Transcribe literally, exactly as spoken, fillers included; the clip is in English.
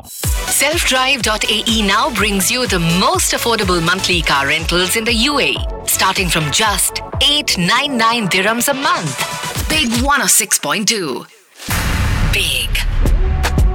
Selfdrive dot A E now brings you the most affordable monthly car rentals in the U A E, starting from just eight hundred ninety-nine dirhams a month. Big one oh six point two. Big